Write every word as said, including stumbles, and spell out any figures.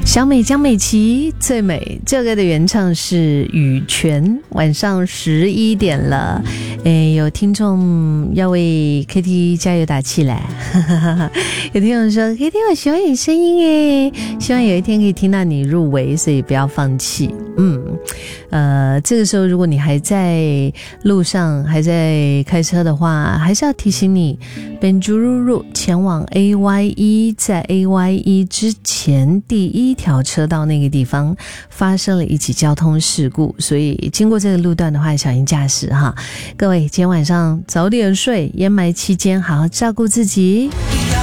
小美江美琪最美，这个的原唱是羽泉。晚上十一点了，诶，有听众要为 K T 加油打气嘞。有听众说 K T 我喜欢你声音诶，希望有一天可以听到你入围，所以不要放弃。嗯，呃，这个时候如果你还在路上还在开车的话，还是要提醒你 Benjuru 前往 A Y E， 在 A Y E 之前第一条车道那个地方发生了一起交通事故，所以经过这个路段的话小心驾驶哈。各位今天晚上早点睡，烟霾期间好好照顾自己。